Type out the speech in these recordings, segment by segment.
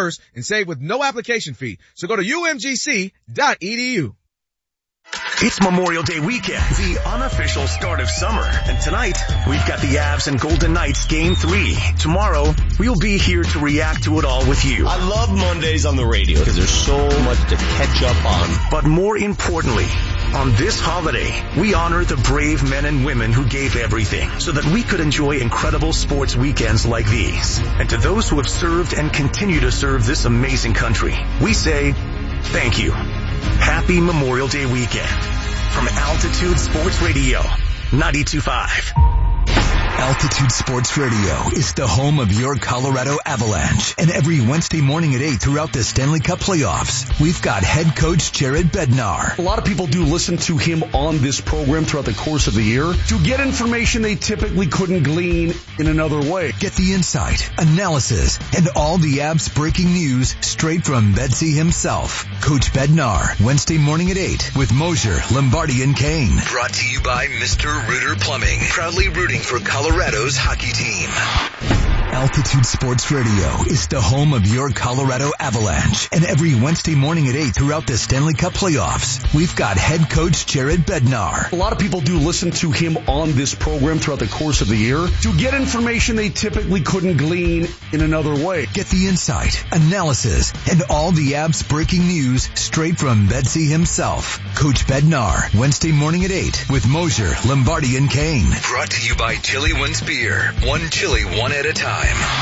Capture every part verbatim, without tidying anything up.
first and save with no application fee. So go to U M G C dot E D U. It's Memorial Day weekend, the unofficial start of summer. And tonight, we've got the Avs and Golden Knights game three. Tomorrow, we'll be here to react to it all with you. I love Mondays on the radio because there's so much to catch up on. But more importantly, on this holiday, we honor the brave men and women who gave everything so that we could enjoy incredible sports weekends like these. And to those who have served and continue to serve this amazing country, we say thank you. Happy Memorial Day weekend from Altitude Sports Radio, ninety-two point five. Altitude Sports Radio is the home of your Colorado Avalanche. And every Wednesday morning at eight throughout the Stanley Cup playoffs, we've got head coach Jared Bednar. A lot of people do listen to him on this program throughout the course of the year to get information they typically couldn't glean in another way. Get the insight, analysis, and all the Avs breaking news straight from Bedsy himself. Coach Bednar, Wednesday morning at eight with Mosier, Lombardi, and Kane. Brought to you by Mister Rooter Plumbing, proudly rooting for Colorado's hockey team. Altitude Sports Radio is the home of your Colorado Avalanche. And every Wednesday morning at eight throughout the Stanley Cup playoffs, we've got head coach Jared Bednar. A lot of people do listen to him on this program throughout the course of the year to get information they typically couldn't glean in another way. Get the insight, analysis, and all the Avs breaking news straight from Bedsy himself. Coach Bednar, Wednesday morning at eight with Mosier, Lombardi, and Kane. Brought to you by Chili Wins Beer. One chili, one at a time.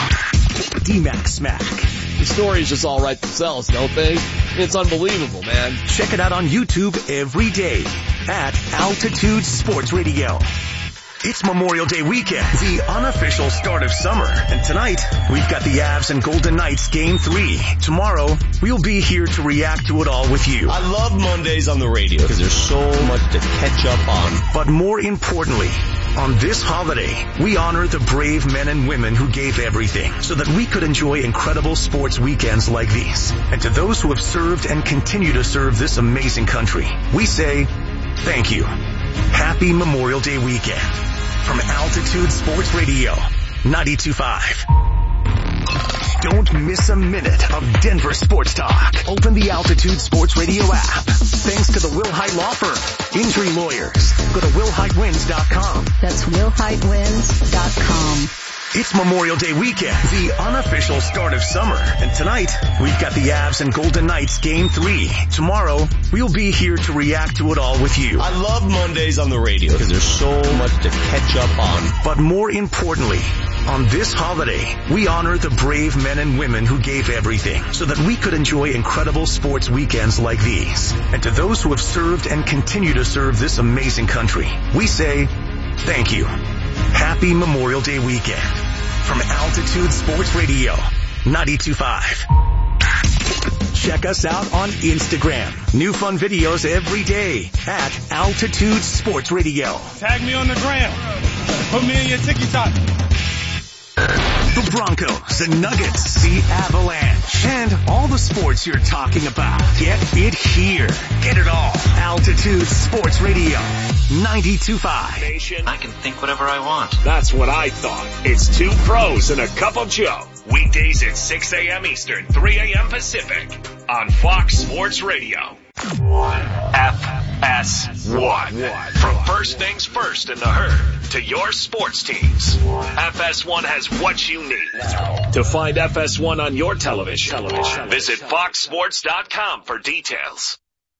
D-Mac Smack. The stories just all write themselves, don't they? It's unbelievable, man. Check it out on YouTube every day at Altitude Sports Radio. It's Memorial Day weekend, the unofficial start of summer. And tonight, we've got the Avs and Golden Knights game three. Tomorrow, we'll be here to react to it all with you. I love Mondays on the radio because there's so much to catch up on. But more importantly, on this holiday, we honor the brave men and women who gave everything so that we could enjoy incredible sports weekends like these. And to those who have served and continue to serve this amazing country, we say thank you. Happy Memorial Day weekend from Altitude Sports Radio, ninety-two point five. Don't miss a minute of Denver sports talk. Open the Altitude Sports Radio app. Thanks to the Wilhite Law Firm. Injury lawyers. Go to will hite wins dot com. That's will hite wins dot com. It's Memorial Day weekend, the unofficial start of summer. And tonight, we've got the Avs and Golden Knights game three. Tomorrow, we'll be here to react to it all with you. I love Mondays on the radio because there's so much to catch up on. But more importantly, on this holiday, we honor the brave men and women who gave everything so that we could enjoy incredible sports weekends like these. And to those who have served and continue to serve this amazing country, we say thank you. Happy Memorial Day weekend from Altitude Sports Radio, ninety-two point five. Check us out on Instagram. New fun videos every day at Altitude Sports Radio. Tag me on the gram. Put me in your TikTok. The Broncos, the Nuggets, the Avalanche, and all the sports you're talking about. Get it here. Get it all. Altitude Sports Radio, ninety-two point five. I can think whatever I want. That's what I thought. It's two pros and a cup of Joe. Weekdays at six a.m. Eastern, three a.m. Pacific on Fox Sports Radio. F S one. From first things first in the herd to your sports teams, F S one has what you need. To find F S one on your television, television. visit fox sports dot com for details.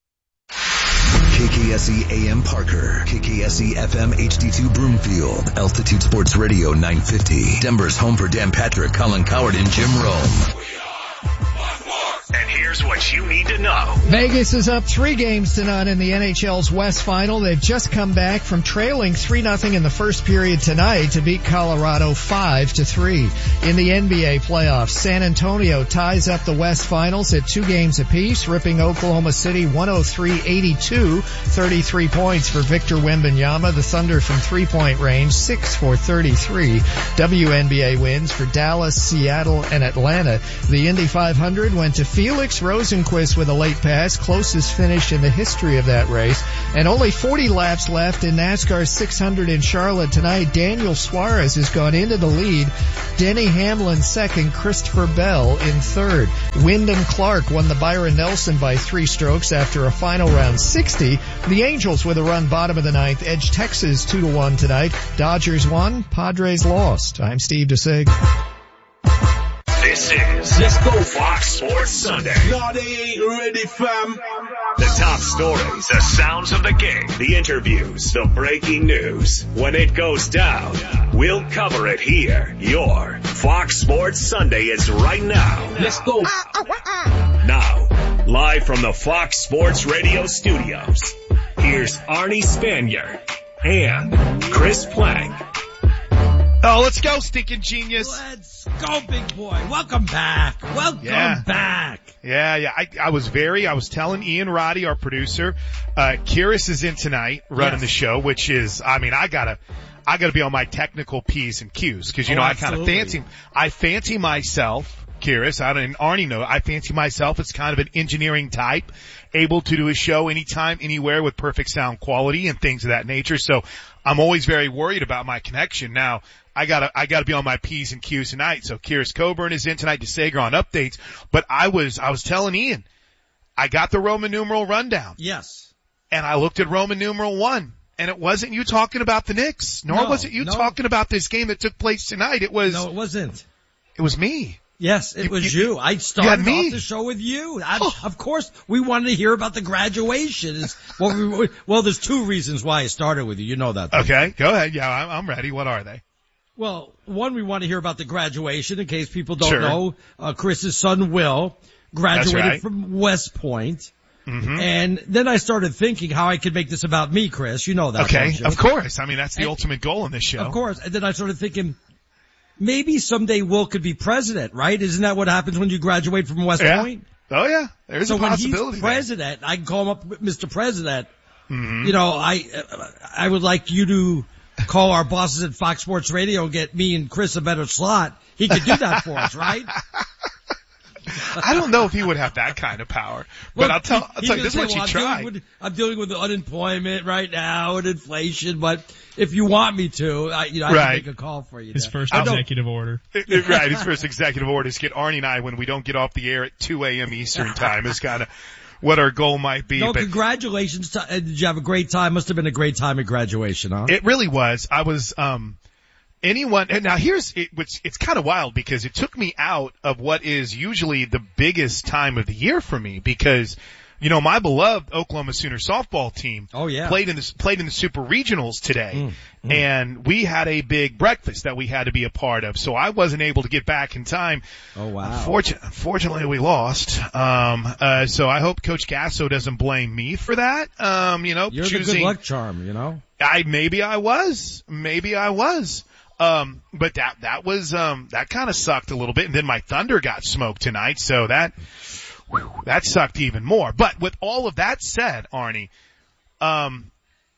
K K S E A M Parker, K K S E F M H D two Broomfield, Altitude Sports Radio nine fifty, Denver's home for Dan Patrick, Colin Coward, and Jim Rome. And here's what you need to know. Vegas is up three games to none in the N H L's West Final. They've just come back from trailing three nothing in the first period tonight to beat Colorado five to three. In the N B A playoffs, San Antonio ties up the West Finals at two games apiece, ripping Oklahoma City one oh three eighty-two, thirty-three points for Victor Wembanyama. The Thunder from three-point range, six for thirty-three. W N B A wins for Dallas, Seattle, and Atlanta. The Indy five hundred went to Felix Rosenquist with a late Gate Pass, closest finish in the history of that race. And only forty laps left in NASCAR's six hundred in Charlotte tonight. Daniel Suarez has gone into the lead. Denny Hamlin second, Christopher Bell in third. Wyndham Clark won the Byron Nelson by three strokes after a final round sixty. The Angels with a run bottom of the ninth edge Texas two to one tonight. Dodgers won, Padres lost. I'm Steve DeSig. This is Let's Go Fox Sports Sunday. No, they ain't ready, fam. The top stories, the sounds of the game, the interviews, the breaking news. When it goes down, we'll cover it here. Your Fox Sports Sunday is right now. Let's go. Now, live from the Fox Sports Radio studios, here's Arnie Spanier and Chris Plank. Oh, let's go, stinking genius. Let's go, big boy. Welcome back. Welcome yeah. back. Yeah, yeah. I, I was very, I was telling Ian Roddy, our producer, uh, Kyrus is in tonight running yes. the show, which is, I mean, I gotta, I gotta be on my technical P's and Q's, cause you oh, know, absolutely. I kind of fancy, I fancy myself, Kyrus, I don't, and Arnie know, I fancy myself as kind of an engineering type, able to do a show anytime, anywhere with perfect sound quality and things of that nature. So I'm always very worried about my connection. Now, I gotta, I gotta be on my P's and Q's tonight. So Kyrus Coburn is in tonight to Sager on updates. But I was, I was telling Ian, I got the Roman numeral rundown. Yes. And I looked at Roman numeral one. And it wasn't you talking about the Knicks, nor no, was it you no. talking about this game that took place tonight. It was, No, it wasn't. It was me. Yes, it you, was you. you. I started you off the show with you. I, oh. Of course, we wanted to hear about the graduation. Is what we, well, there's two reasons why I started with you. You know that. Okay, go ahead. Yeah, I'm, I'm ready. What are they? Well, one, we want to hear about the graduation in case people don't sure. know. Uh, Chris's son, Will, graduated right. from West Point. Mm-hmm. And then I started thinking how I could make this about me, Chris. You know that. Okay, don't you? of course. I mean, that's the and, ultimate goal in this show. Of course. And then I started thinking, maybe someday Will could be president, right? Isn't that what happens when you graduate from West yeah. Point? Oh yeah, there's so a possibility. So when he's president, there. I can call him up Mister President. Mm-hmm. You know, I, I would like you to call our bosses at Fox Sports Radio and get me and Chris a better slot. He could do that for us, right? I don't know if he would have that kind of power, but well, I'll tell, I'll tell you, this is what well, you I'm try. Dealing with, I'm dealing with the unemployment right now and inflation, but if you want me to, I, you know, I right. can make a call for you. His there. first executive order. Right, his first executive order is get Arnie and I, when we don't get off the air at two a.m. Eastern time, is kind of what our goal might be. No, but congratulations. To, uh, did you have a great time? Must have been a great time at graduation, huh? It really was. I was, um, anyone, and now here's, it, which, it's kind of wild because it took me out of what is usually the biggest time of the year for me because, you know, my beloved Oklahoma Sooner softball team oh, yeah. played in the, played in the Super Regionals today. Mm, mm. And we had a big breakfast that we had to be a part of. So I wasn't able to get back in time. Oh, wow. Unfortunately, unfortunately we lost. Um, uh, so I hope Coach Gasso doesn't blame me for that. Um, you know, You're choosing, the good luck charm, you know? I, maybe I was. Maybe I was. Um, but that, that was, um, that kind of sucked a little bit. And then my Thunder got smoked tonight. So that, whew, that sucked even more. But with all of that said, Arnie, um,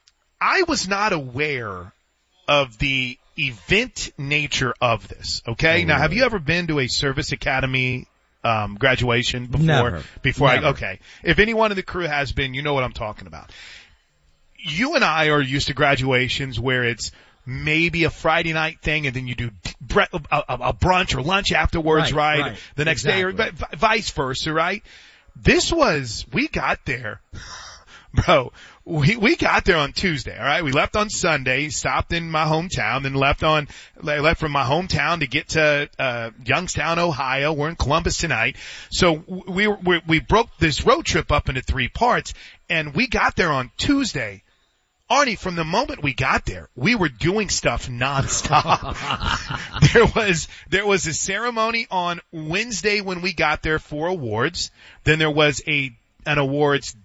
I was not aware of the event nature of this. Okay. Oh, now, really? Have you ever been to a service academy, um, graduation before? Never. Before Never. I, okay. If anyone in the crew has been, you know what I'm talking about. You and I are used to graduations where it's maybe a Friday night thing and then you do bre- a, a, a brunch or lunch afterwards, right? right? right. The next exactly. day or v- vice versa, right? This was, we got there, bro, we, we got there on Tuesday, all right? We left on Sunday, stopped in my hometown, then left on, left from my hometown to get to, uh, Youngstown, Ohio. We're in Columbus tonight. So we, we, we broke this road trip up into three parts and we got there on Tuesday. Arnie, from the moment we got there, we were doing stuff nonstop. there was, there was a ceremony on Wednesday when we got there for awards. Then there was a, an awards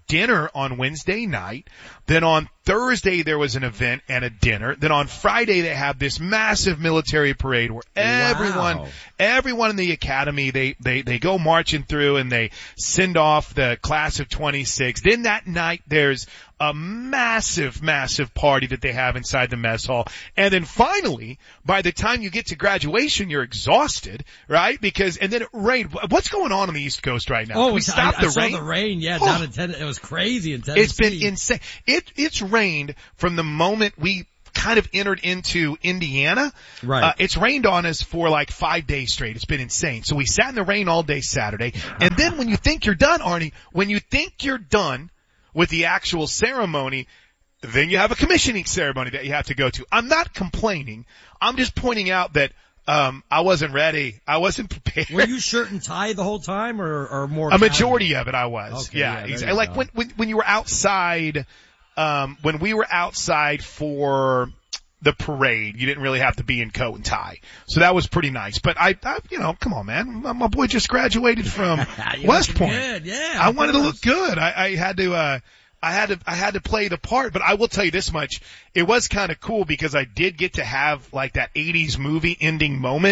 dinner on Wednesday night. Then on Thursday there was an event and a dinner. Then on Friday they have this massive military parade where everyone, Wow. everyone in the academy, they, they, they go marching through and they send off the class of twenty-six. Then that night there's a massive, massive party that they have inside the mess hall. And then finally, by the time you get to graduation, you're exhausted, right? Because, and then it rained. What's going on on the East Coast right now? Oh, Can we it's- stop I, the I saw rain? the rain. Yeah, Oh. down in Tennessee. It was crazy in Tennessee. It's been insane. It, it's rained from the moment we kind of entered into Indiana. Right. Uh, it's rained on us for like five days straight. It's been insane. So we sat in the rain all day Saturday. And then when you think you're done, Arnie, when you think you're done with the actual ceremony, then you have a commissioning ceremony that you have to go to. I'm not complaining. I'm just pointing out that um I wasn't ready. I wasn't prepared. Were you shirt and tie the whole time, or, or more? A majority of it I was. Okay, yeah. yeah, there exactly. you Like go. when, when, when you were outside, um, when we were outside for the parade, you didn't really have to be in coat and tie. So that was pretty nice. But I, I you know, come on, man. My, my boy just graduated from West Point. Good, yeah. I of wanted to course. look good. I, I had to, uh, I had to, I had to play the part, but I will tell you this much. It was kind of cool because I did get to have like that eighties movie ending moment,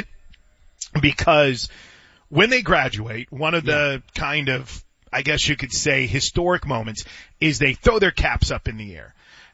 because when they graduate, one of the kind of, I guess you could say, historic moments is they throw their caps up in the air.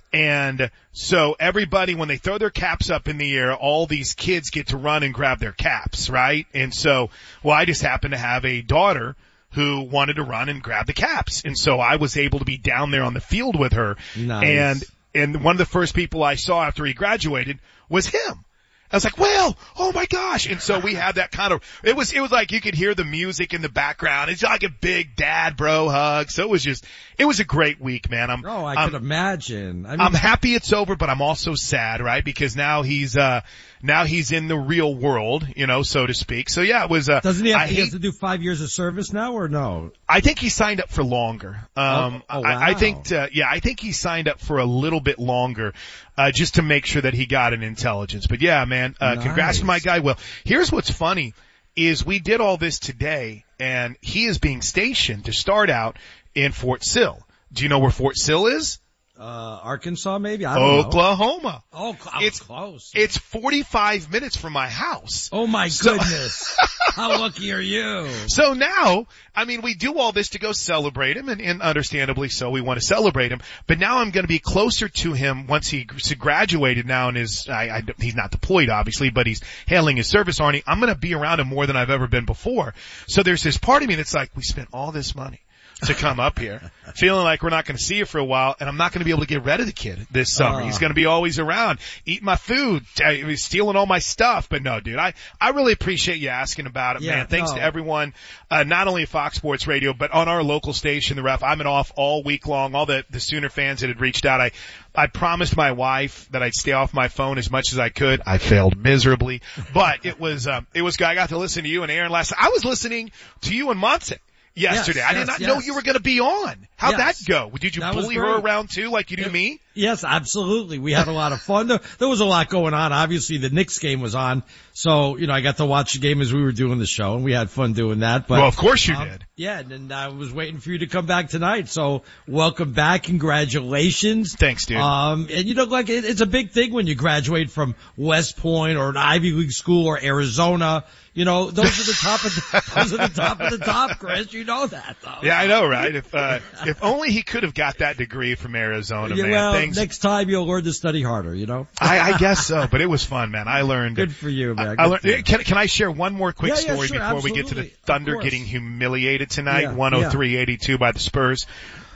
And so everybody, when they throw their caps up in the air, all these kids get to run and grab their caps, right? And so, well, I just happen to have a daughter who wanted to run and grab the caps. And so I was able to be down there on the field with her. Nice. And, and one of the first people I saw after he graduated was him. I was like, well, oh my gosh. And so we had that kind of, it was, it was like you could hear the music in the background. It's like a big dad bro hug. So it was just, it was a great week, man. I'm, Oh, I I'm, could imagine. I mean, I'm happy it's over, but I'm also sad, right? Because now he's, uh, now he's in the real world, you know, so to speak. So yeah, it was, uh, doesn't he have, I he hate, has to do five years of service now, or no? I think he signed up for longer. Um, Oh, oh, I, I wow. think, uh, yeah, I think he signed up for a little bit longer, uh, just to make sure that he got an intelligence. But yeah, man, uh, Nice. congrats to my guy, Will. Here's what's funny is we did all this today, and he is being stationed to start out in Fort Sill. Do you know where Fort Sill is? Uh, Arkansas, maybe? I don't know. Oklahoma. Oh, I It's was close. It's forty-five minutes from my house. Oh my So- goodness. How lucky are you? So now, I mean, we do all this to go celebrate him, and, and understandably so, we want to celebrate him. But now I'm going to be closer to him once he g- graduated now and is, I, I, he's not deployed obviously, but he's handling his service, Arnie. I'm going to be around him more than I've ever been before. So there's this part of me that's like, we spent all this money to come up here, feeling like we're not going to see you for a while, and I'm not going to be able to get rid of the kid this summer. Uh. He's going to be always around, eating my food, uh, stealing all my stuff. But no, dude, I, I really appreciate you asking about it, Yeah, man. Thanks no. to everyone, uh, not only at Fox Sports Radio, but on our local station, The Ref. I'm in off all week long. All the, the Sooner fans that had reached out, I, I promised my wife that I'd stay off my phone as much as I could. I failed miserably, but it was, um, it was, I got to listen to you and Aaron last night. I was listening to you and Monson yesterday. Yes, I did yes, not yes. know you were going to be on. How'd Yes. that go? Did you That was bully her great. around too, like you do me? Yes, absolutely. We had a lot of fun. There, there was a lot going on. Obviously, the Knicks game was on, so you know I got to watch the game as we were doing the show, and we had fun doing that. But Well, of course you um, did. Yeah, and I was waiting for you to come back tonight. So welcome back, congratulations. Thanks, dude. Um, and you know, like it, it's a big thing when you graduate from West Point or an Ivy League school or Arizona. You know, those are the top of the, those are the top of the top, Chris. You know that, though. Yeah, I know, right? If uh, if only he could have got that degree from Arizona, Yeah, man. well, Things, next time you'll learn to study harder. You know. I, I guess so, but it was fun, man. I learned. Good for you, man. I Good learned for you. can, can I share one more quick Yeah, yeah, story sure, before we get to the absolutely. Of Thunder course. getting humiliated tonight, Yeah, one oh three eighty-two by the Spurs?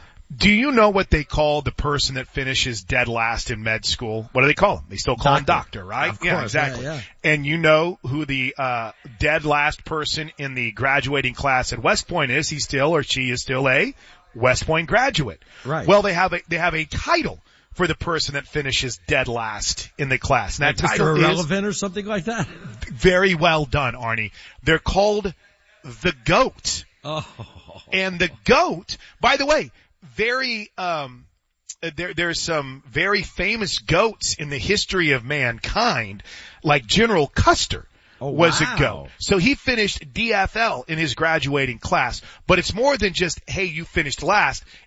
Do you know what they call the person that finishes dead last in med school? What do they call him? They still call him doctor, right? Of Yeah, course, exactly. yeah, yeah. And you know who the uh dead last person in the graduating class at West Point is? He still or she is still a West Point graduate. Right. Well, they have a they have a title for the person that finishes dead last in the class. And that Like Mister title is Irrelevant or something like that. very well done, Arnie. They're called the GOAT. Oh. And the GOAT, by the way, very, um, there, there's some very famous GOATs in the history of mankind, like General Custer. Oh, was wow. a GOAT. So he finished D F L in his graduating class. But it's more than just, hey, you finished last.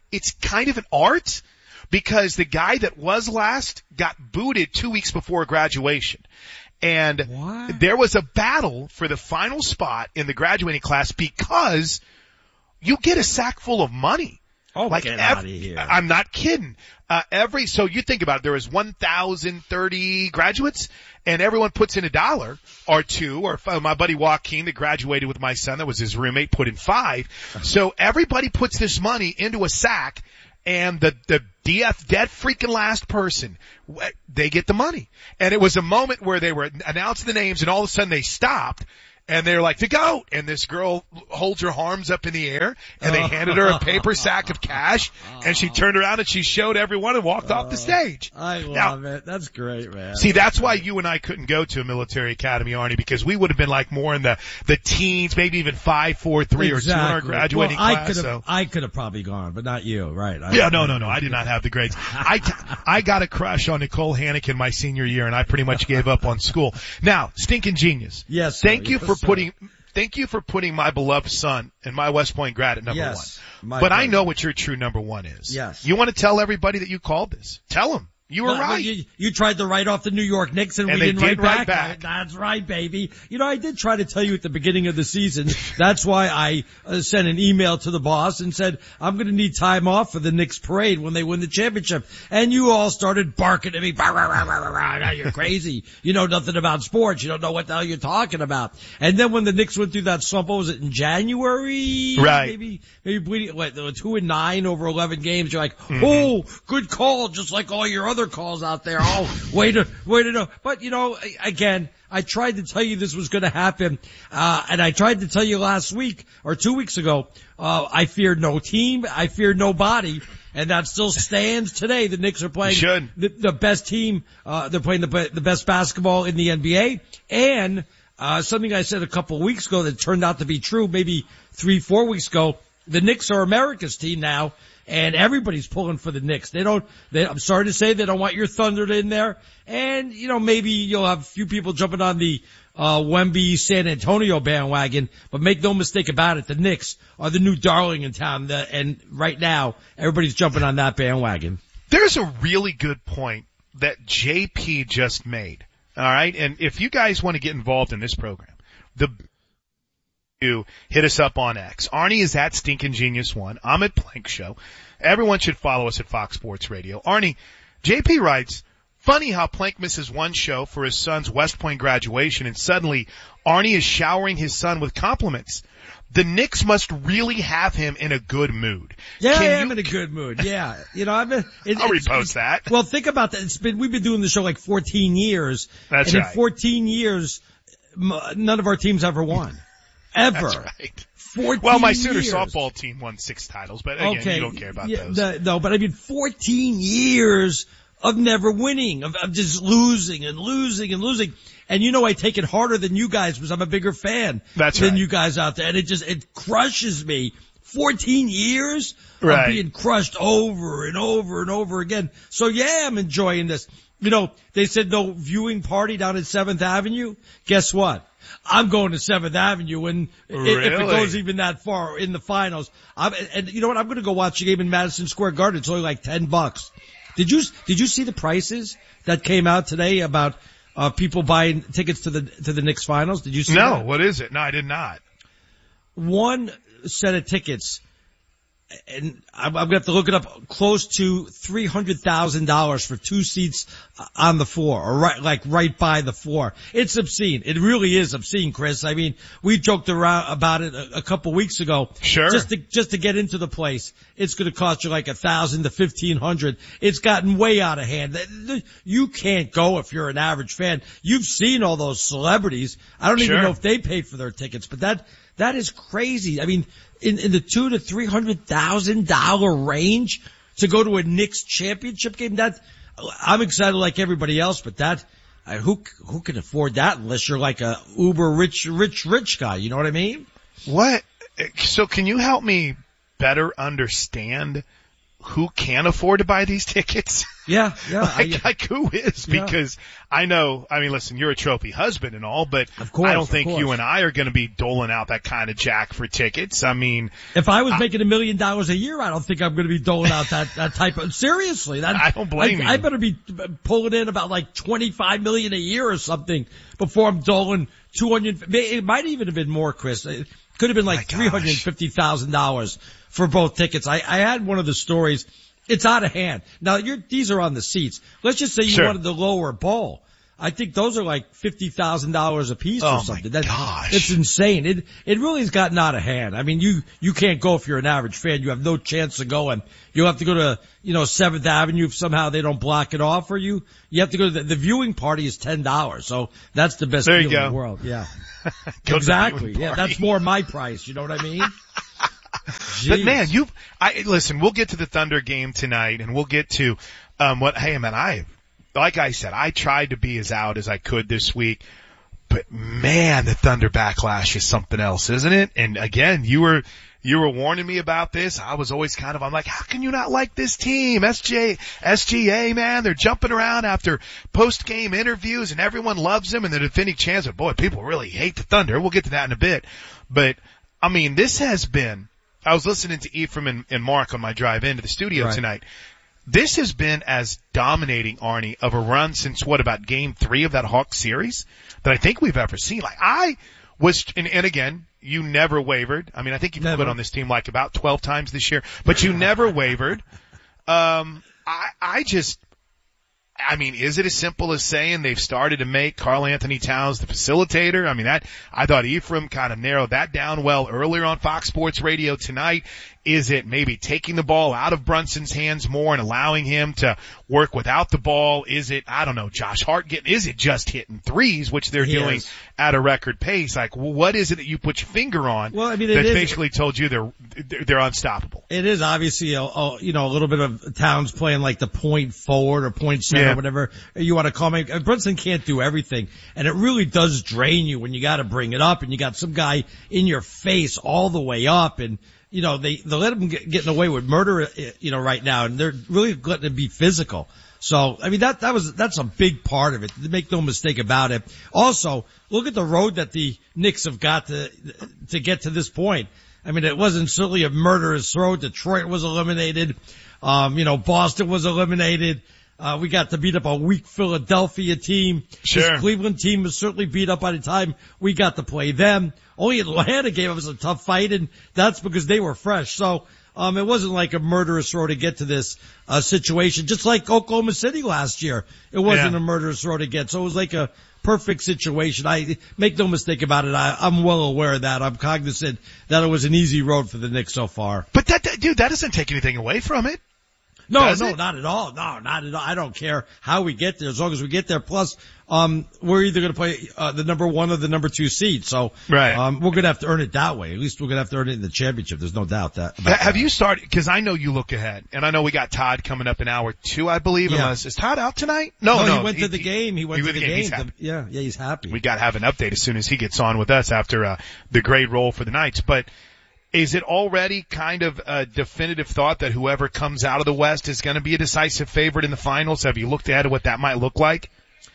it's kind of an art because the guy that was last got booted two weeks before graduation. And what? There was a battle for the final spot in the graduating class because you get a sack full of money. Oh, like get ev- out of here. I'm not kidding. Uh, every, so you think about it, there was one thousand thirty graduates and everyone puts in a dollar or two, or f- my buddy Joaquin that graduated with my son, that was his roommate, put in five. So everybody puts this money into a sack and the, the D F, dead freaking last person, they get the money. And it was a moment where they were announcing the names and all of a sudden they stopped. And they're like, the GOAT. And this girl holds her arms up in the air and they handed her a paper sack of cash and she turned around and she showed everyone and walked uh, off the stage. I love now, it. That's great, man. See, that's why you and I couldn't go to a military academy, Arnie, because we would have been like more in the, the teens, maybe even five, four, three exactly. or two in our graduating well, I class. Could have, so. I could have probably gone, but not you, right? I, yeah, no, no, no. I did not have the grades. I, t- I got a crush on Nicole Hannikin my senior year and I pretty much gave up on school. Now, Stinking Genius. Yes. Thank sir. you yes, for sir. putting, Thank you for putting my beloved son and my West Point grad at number yes, one. But I know what your true number one is. Yes. You want to tell everybody that you called this. Tell them. You were no, right. You, you tried to write off the New York Knicks and, and we they didn't did write write back. back. That's right, baby. You know, I did try to tell you at the beginning of the season. That's why I uh, sent an email to the boss and said, I'm going to need time off for the Knicks parade when they win the championship. And you all started barking at me. Bah, rah, rah, rah, rah, rah. Now you're crazy. You know nothing about sports. You don't know what the hell you're talking about. And then when the Knicks went through that slump, what was it, in January? Right. Maybe, maybe bleeding, what, they were two and nine over eleven games. You're like, mm-hmm. oh, good call, just like all your other calls out there. Oh, way to, way to know. But you know, again, I tried to tell you this was going to happen, uh, and I tried to tell you last week or two weeks ago, uh, I feared no team, I feared nobody, and that still stands today. The Knicks are playing the, the best team, uh, they're playing the, the best basketball in the N B A, and, uh, something I said a couple of weeks ago that turned out to be true, maybe three, four weeks ago, the Knicks are America's team now. And everybody's pulling for the Knicks. They don't, they, I'm sorry to say they don't want your Thunder in there. And, you know, maybe you'll have a few people jumping on the, uh, Wemby San Antonio bandwagon, but make no mistake about it, the Knicks are the new darling in town. The, and right now, everybody's jumping on that bandwagon. There's a really good point that J P just made. All right. And if you guys want to get involved in this program, the, you hit us up on X. Arnie is at Stinkin' Genius One. I'm at Plank Show. Everyone should follow us at Fox Sports Radio. Arnie, J P writes, funny how Plank misses one show for his son's West Point graduation and suddenly Arnie is showering his son with compliments. The Knicks must really have him in a good mood. Yeah, Can I am you... in a good mood. Yeah. You know, I've been, it, I'll it's, repost it's, that. Well, think about that. It's been, we've been doing the show like fourteen years. That's and right. in fourteen years, none of our teams ever won. Ever. That's right. fourteen well, my Sooner years. softball team won six titles, but again, okay. you don't care about yeah, those. The, no, but I mean, fourteen years of never winning, of, of just losing and losing and losing. And you know, I take it harder than you guys because I'm a bigger fan That's than right. you guys out there. And it just, it crushes me. fourteen years right. of being crushed over and over and over again. So yeah, I'm enjoying this. You know, they said no viewing party down at seventh Avenue. Guess what? I'm going to seventh Avenue, and really? if it goes even that far in the finals, I'm, and you know what? I'm going to go watch a game in Madison Square Garden. It's only like ten bucks. Did you did you see the prices that came out today about uh people buying tickets to the to the Knicks finals? Did you see No, that? what is it? No, I did not. One set of tickets, and I'm, I'm going to have to look it up, close to three hundred thousand dollars for two seats on the floor, or right, like right by the floor. It's obscene. It really is obscene, Chris. I mean, we joked around about it a, a couple weeks ago. Sure. Just to, just to get into the place, it's going to cost you like a thousand to fifteen hundred. It's gotten way out of hand. You can't go if you're an average fan. You've seen all those celebrities. I don't Sure. even know if they paid for their tickets, but that, that is crazy. I mean, in, in the two to three hundred thousand dollar range to go to a Knicks championship game. That I'm excited like everybody else, but that uh, who who can afford that unless you're like a uber rich rich rich guy? You know what I mean? What? So can you help me better understand who can afford to buy these tickets? Yeah, yeah. like, I, like who is? Yeah. Because I know, I mean, listen, you're a trophy husband and all, but of course, I don't think course. you and I are going to be doling out that kind of jack for tickets. I mean, if I was I, making a million dollars a year, I don't think I'm going to be doling out that, that type of, seriously. That, I don't blame I, you. I better be pulling in about like twenty-five million a year or something before I'm doling two hundred, it might even have been more, Chris. It could have been like three hundred fifty thousand dollars for both tickets. I, I had one of the stories. It's out of hand. Now, you're, these are on the seats. Let's just say you sure. wanted the lower bowl. I think those are like fifty thousand dollars a piece oh or something. My That's, gosh. It's insane. It, it really has gotten out of hand. I mean, you, you can't go if you're an average fan. You have no chance of going. You'll have to go to, you know, seventh Avenue if somehow they don't block it off for you. You have to go to the, the viewing party is ten dollars. So that's the best there deal you go. in the world. Yeah. Go exactly. Yeah. That's more my price. You know what I mean? But man, you, I, listen, we'll get to the Thunder game tonight and we'll get to, um, what, hey man, I, like I said, I tried to be as out as I could this week, but man, the Thunder backlash is something else, isn't it? And again, you were, you were warning me about this. I was always kind of, I'm like, how can you not like this team? S J, S G A, man, they're jumping around after post-game interviews and everyone loves them and the defending champs. But boy, people really hate the Thunder. We'll get to that in a bit. But, I mean, this has been, I was listening to Ephraim and, and Mark on my drive into the studio right. tonight. This has been as dominating, Arnie, of a run since what, about game three of that Hawks series that I think we've ever seen. Like I was, and, and again, you never wavered. I mean, I think you've never. put on this team like about twelve times this year, but you never wavered. Um, I, I just, I mean, is it as simple as saying they've started to make Karl Anthony Towns the facilitator? I mean, that, I thought Ephraim kind of narrowed that down well earlier on Fox Sports Radio tonight. Is it maybe taking the ball out of Brunson's hands more and allowing him to work without the ball? Is it, I don't know, Josh Hart getting, is it just hitting threes, which they're he doing is. at a record pace? Like, well, what is it that you put your finger on well, I mean, it that is, basically told you they're, they're, they're unstoppable? It is obviously a, a, you know, a little bit of Towns playing like the point forward or point center yeah. or whatever you want to call me. Brunson can't do everything, and it really does drain you when you got to bring it up and you got some guy in your face all the way up and, you know, they, they let him get, getting away with murder, you know, right now, and they're really letting him be physical. So, I mean, that, that was, that's a big part of it. Make no mistake about it. Also, look at the road that the Knicks have got to, to get to this point. I mean, it wasn't certainly a murderous road. Detroit was eliminated. Um, you know, Boston was eliminated. Uh, we got to beat up a weak Philadelphia team. Sure. This Cleveland team was certainly beat up by the time we got to play them. Only Atlanta gave us a tough fight, and that's because they were fresh. So, um, it wasn't like a murderous road to get to this, uh, situation. Just like Oklahoma City last year. It wasn't yeah. a murderous road to get. So it was like a perfect situation. I, make no mistake about it. I, I'm well aware of that. I'm cognizant that it was an easy road for the Knicks so far. But that, that dude, that doesn't take anything away from it. No, Does no, it? not at all. No, not at all. I don't care how we get there as long as we get there. Plus, um, we're either going to play, uh, the number one or the number two seed. So, right. um, we're going to have to earn it that way. At least we're going to have to earn it in the championship. There's no doubt that. Have that. you started, cause I know you look ahead, and I know we got Todd coming up in hour two, I believe, Yeah. unless, is Todd out tonight? No, no, no. he went he, to the game. He went he to the game. game. He's happy. The, yeah, yeah, he's happy. We got to have an update as soon as he gets on with us after, uh, the great role for the Knights. But is it already kind of a definitive thought that whoever comes out of the West is going to be a decisive favorite in the finals? Have you looked ahead at what that might look like?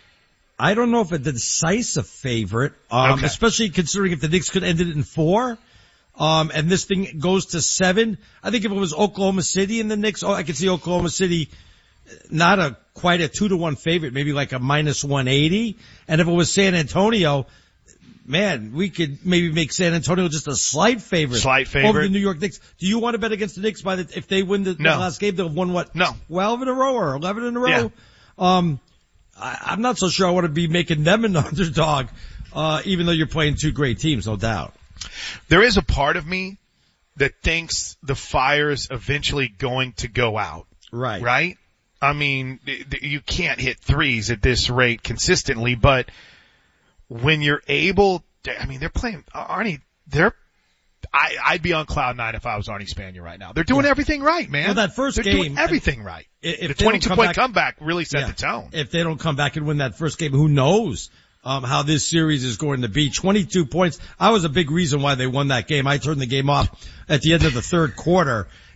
I don't know if it's a decisive favorite, um, Okay. especially considering if the Knicks could end it in four, um, and this thing goes to seven. I think if it was Oklahoma City and the Knicks, oh, I could see Oklahoma City not a quite a two to one favorite, maybe like a minus one eighty. And if it was San Antonio, man, we could maybe make San Antonio just a slight favorite. Slight favorite. Over the New York Knicks. Do you want to bet against the Knicks by the, if they win the, No. the last game, they'll have won what? No. twelve in a row or eleven in a row? Yeah. Um, I, I'm not so sure I want to be making them an underdog, uh, even though you're playing two great teams, no doubt. There is a part of me that thinks the fire's eventually going to go out. Right. Right? I mean, th- th- you can't hit threes at this rate consistently, but when you're able to, I mean, they're playing, Arnie, they're, I, I'd be on cloud nine if I was Arnie Spanier right now. They're doing Yeah. everything right, man. Well, that first they're game, doing everything right. If the they don't twenty-two come point back- comeback really set Yeah. the tone. If they don't come back and win that first game, who knows um how this series is going to be. twenty-two points. I was a big reason why they won that game. I turned the game off at the end of the third quarter,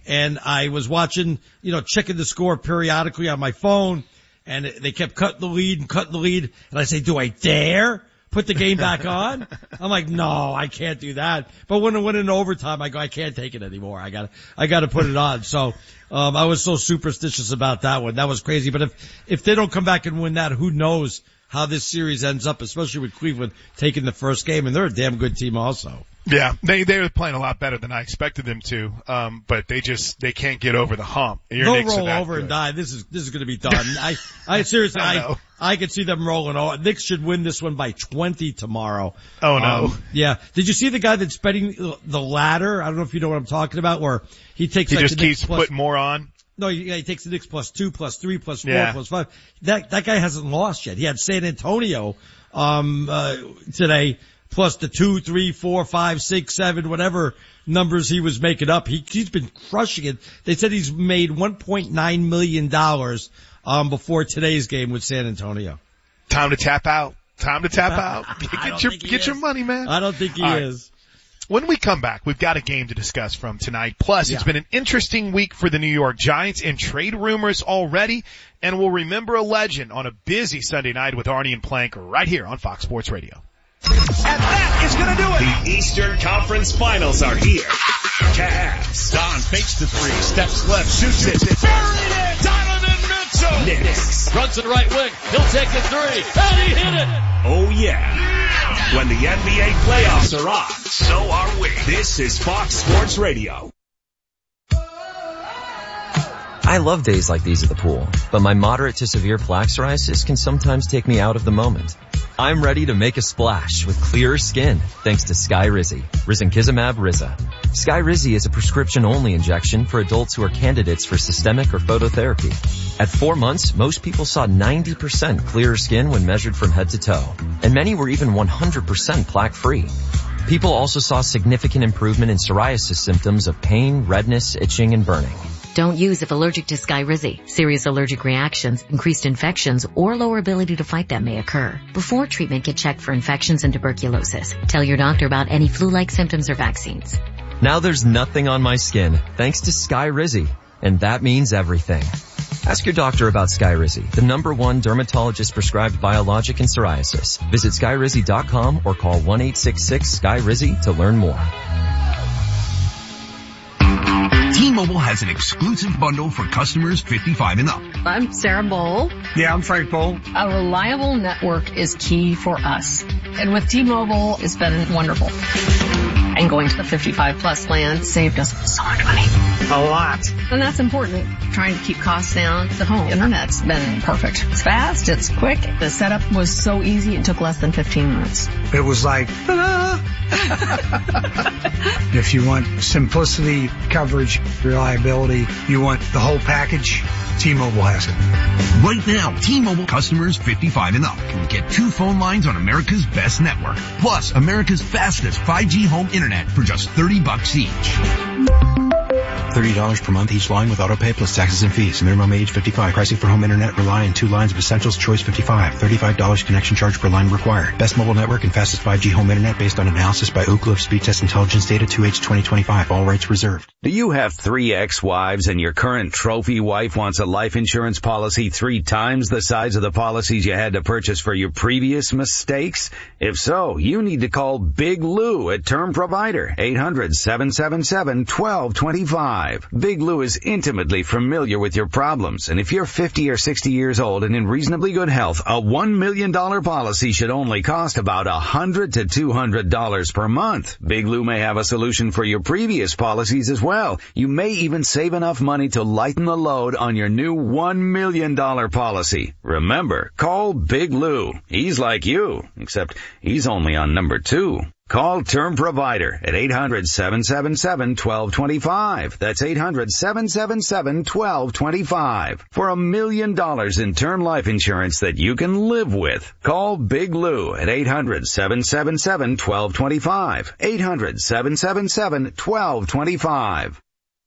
and I was watching, you know, checking the score periodically on my phone, and they kept cutting the lead and cutting the lead, and I say, do I dare put the game back on? I'm like, no, I can't do that. But when it went into overtime, I go, I can't take it anymore. I gotta, I gotta put it on. So, um, I was so superstitious about that one. That was crazy. But if, if they don't come back and win that, who knows how this series ends up, especially with Cleveland taking the first game, and they're a damn good team also. Yeah, they they're playing a lot better than I expected them to, um, but they just they can't get over the hump. Your They'll Knicks roll are over good. and die. This is this is going to be done. I I seriously I, I I could see them rolling over. Knicks should win this one by twenty tomorrow. Oh no! Um, yeah. Did you see the guy that's betting the ladder? I don't know if you know what I'm talking about. Where he takes he like just the Knicks keeps plus, putting more on. No, he, he takes the Knicks plus two, plus three, plus four, yeah. plus five. That that guy hasn't lost yet. He had San Antonio um uh today, plus the two, three, four, five, six, seven, whatever numbers he was making up. He he's been crushing it. They said he's made one point nine million dollars um before today's game with San Antonio. Time to tap out. Time to tap out. Get your get is. your money, man. I don't think he All is. Right. When we come back, we've got a game to discuss from tonight. Plus, yeah. It's been an interesting week for the New York Giants in trade rumors already, and we'll remember a legend on a busy Sunday night with Arnie and Plank right here on Fox Sports Radio. And that is going to do it. The Eastern Conference Finals are here. Cavs. Don fakes the three, steps left, shoots it. Buried it. Donovan Mitchell. Knicks. Runs to the right wing. He'll take the three. And he hit it. Oh yeah. When the N B A playoffs are on, so are we. This is Fox Sports Radio. I love days like these at the pool, but my moderate to severe plaque psoriasis can sometimes take me out of the moment. I'm ready to make a splash with clearer skin thanks to Skyrizi, Risankizumab Riza. Skyrizi is a prescription-only injection for adults who are candidates for systemic or phototherapy. At four months, most people saw ninety percent clearer skin when measured from head to toe, and many were even one hundred percent plaque-free. People also saw significant improvement in psoriasis symptoms of pain, redness, itching, and burning. Don't use if allergic to Skyrizi. Serious allergic reactions, increased infections, or lower ability to fight them may occur. Before treatment, get checked for infections and tuberculosis. Tell your doctor about any flu-like symptoms or vaccines. Now there's nothing on my skin thanks to Skyrizi, and that means everything. Ask your doctor about Skyrizi, the number one dermatologist-prescribed biologic in psoriasis. Visit Skyrizi dot com or call one eight six six S K Y R I Z Y to learn more. T-Mobile has an exclusive bundle for customers fifty-five and up. I'm Sarah Bowl. Yeah, I'm Frank Bowl. A reliable network is key for us. And with T-Mobile, it's been wonderful. And going to the fifty-five plus plan saved us so much money. A lot. And that's important. Trying to keep costs down. The home internet's been perfect. It's fast. It's quick. The setup was so easy. It took less than fifteen minutes. It was like, ta-da! If you want simplicity, coverage, reliability, you want the whole package, T-Mobile has it. Right now, T-Mobile customers fifty-five and up can get two phone lines on America's best network, plus America's fastest five G home internet for just thirty bucks each. thirty dollars per month each line with autopay plus taxes and fees. Minimum age fifty-five. Pricing for home internet rely on two lines of Essentials Choice fifty-five. thirty-five dollars connection charge per line required. Best mobile network and fastest five G home internet based on analysis by Ookla of Speed Test Intelligence data two H twenty twenty-five. All rights reserved. Do you have three ex-wives and your current trophy wife wants a life insurance policy three times the size of the policies you had to purchase for your previous mistakes? If so, you need to call Big Lou at Term Provider, eight hundred, seven seven seven, one two two five. Big Lou is intimately familiar with your problems, and if you're fifty or sixty years old and in reasonably good health, a one million dollars policy should only cost about one hundred to two hundred dollars per month. Big Lou may have a solution for your previous policies as well. You may even save enough money to lighten the load on your new one million dollars policy. Remember, call Big Lou. He's like you, except he's only on number two. Call Term Provider at eight hundred, seven seven seven, one two two five. That's eight hundred, seven seven seven, one two two five. For a million dollars in term life insurance that you can live with. Call Big Lou at eight hundred, seven seven seven, one two two five. eight hundred, seven seven seven, one two two five.